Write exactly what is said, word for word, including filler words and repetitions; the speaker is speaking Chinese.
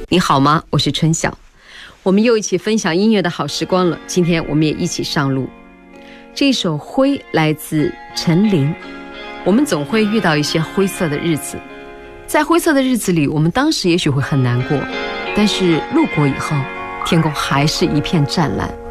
你好吗？我是春晓，我们又一起分享音乐的好时光了。今天我们也一起上路。这首《灰》来自陈琳。我们总会遇到一些灰色的日子，在灰色的日子里，我们当时也许会很难过，但是路过以后，天空还是一片湛蓝。